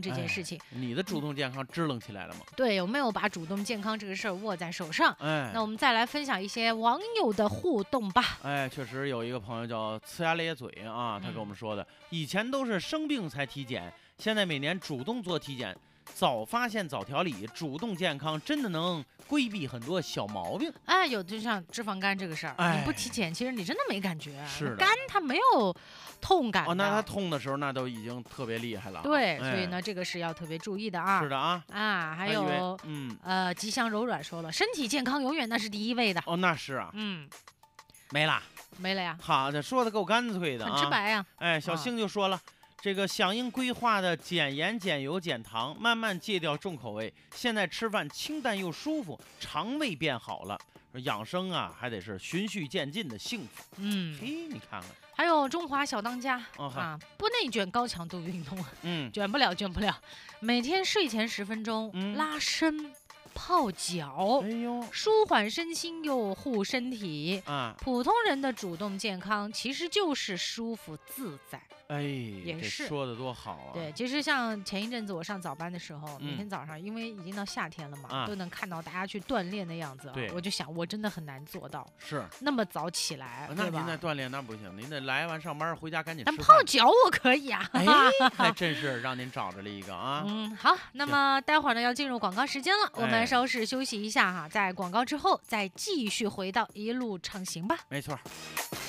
这件事情。 你的主动健康支棱起来了吗？ 对，有没有把主动健康这个事儿握在手上？ 哎， 那我们再来分享一些网友的互动吧。 哎，确实有一个朋友叫呲牙咧嘴啊，他跟我们说的，以前都是生病才体检，现在每年主动做体检。早发现早调理，主动健康真的能规避很多小毛病。 哎，就像脂肪肝这个事儿，你不体检，其实你真的没感觉。 是的， 肝它没有痛感的。 哦，那它痛的时候，那都已经特别厉害了。 对，所以呢，这个是要特别注意的啊。 是的啊。 还有，吉祥柔软说了，身体健康永远那是第一位的。 哦，那是啊。没了呀。好的，说的够干脆的啊， 很直白呀。 哎，小星就说了。这个响应规划的减盐、减油、减糖，慢慢戒掉重口味，现在吃饭清淡又舒服，肠胃变好了。养生啊，还得是循序渐进的幸福。嘿，你看看， 还有中华小当家不内卷高强度运动，卷不了。每天睡前10分钟，拉伸。泡脚，舒缓身心又护身体啊！普通人的主动健康其实就是舒服自在。 哎， 也是说的多好啊！ 对，其实像前一阵子我上早班的时候，每天早上因为已经到夏天了嘛，都能看到大家去锻炼的样子。对，我就想我真的很难做到， 是那么早起来， 那您在锻炼那不行，您得来完上班回家赶紧吃饭。 但泡脚我可以啊！ 哎，还真是让您找着了一个啊！ 好，那么待会儿呢要进入广告时间了，我们稍事休息一下哈，在广告之后再继续回到一路畅行吧。 没错。